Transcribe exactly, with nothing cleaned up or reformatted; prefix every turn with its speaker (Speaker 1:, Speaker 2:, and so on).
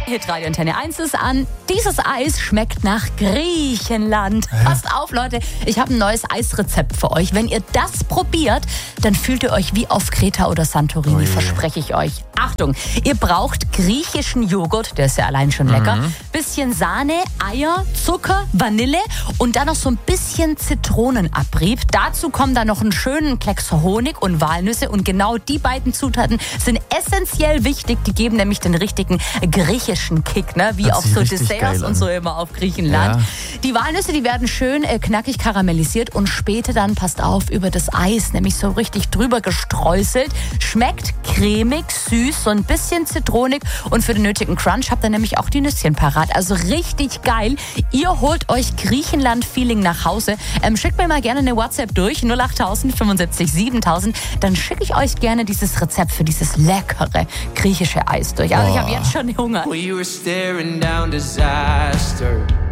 Speaker 1: Hitradio Antenne eins ist an. Dieses Eis schmeckt nach Griechenland. Hä? Passt auf, Leute, ich habe ein neues Eisrezept für euch. Wenn ihr das probiert, dann fühlt ihr euch wie auf Kreta oder Santorini, Ui. verspreche ich euch. Achtung, ihr braucht griechischen Joghurt, der ist ja allein schon lecker, mhm. bisschen Sahne, Eier, Zucker, Vanille und dann noch so ein bisschen Zitronenabrieb. Dazu kommen dann noch einen schönen Klecks Honig und Walnüsse und genau die beiden Zutaten sind essentiell wichtig. Die geben nämlich den richtigen griechischen Kick, ne? Wie auf so Desserts und so immer auf Griechenland. Ja. Die Walnüsse, die werden schön äh, knackig karamellisiert und später dann, passt auf, über das Eis, nämlich so richtig drüber gestreuselt. Schmeckt cremig, süß, so ein bisschen zitronig und für den nötigen Crunch habt ihr nämlich auch die Nüsschen parat. Also richtig geil. Ihr holt euch Griechenland-Feeling nach Hause. Ähm, schickt mir mal gerne eine WhatsApp durch, null acht fünfundsiebzig siebentausend. Dann schicke ich euch gerne dieses Rezept für dieses leckere griechische Eis durch. Also ich habe jetzt schon Hunger.
Speaker 2: We were staring down disaster.